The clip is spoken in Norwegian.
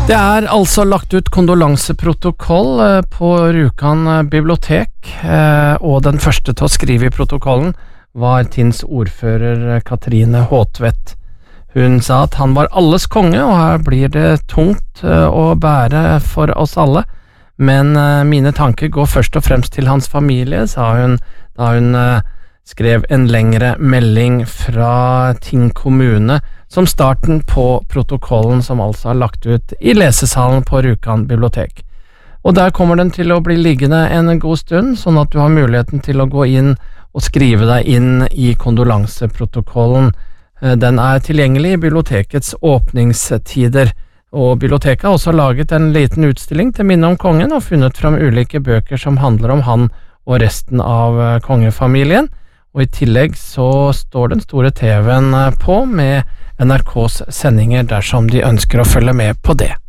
Det altså lagt ut kondolanseprotokoll på Rjukan bibliotek, og den første til å skrive i protokollen var Tinns ordfører Katrine Håtvedt. Hun sa at han var alles konge, og her blir det tungt å bære for oss alle, men mine tanker går først og fremst til hans familie, sa hun da hun skrev en lengre melding fra Tinn kommune som starten på protokollen som altså er lagt ut i lesesalen på Rjukan bibliotek. Og der kommer den til å bli liggende en god stund, sånn at du har muligheten til å gå inn og skrive deg inn i kondolanseprotokollen. Den er tilgjengelig i bibliotekets åpningstider, og biblioteket har også laget en liten utstilling til minne om kongen og funnet fram ulike bøker som handler om han og resten av kongefamilien. Og i tillegg så står den store TV-en på med NRKs sendinger dersom de ønsker å følge med på det.